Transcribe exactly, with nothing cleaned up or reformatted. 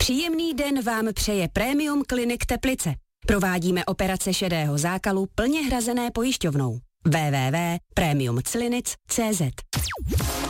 Příjemný den vám přeje Premium Clinic Teplice. Provádíme operace šedého zákalu plně hrazené pojišťovnou. w w w tečka premium clinic tečka c z